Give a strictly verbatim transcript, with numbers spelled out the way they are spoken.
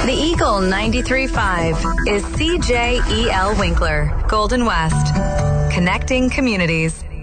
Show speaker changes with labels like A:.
A: The Eagle ninety-three point five is C J E L Winkler, Golden West. Connecting communities.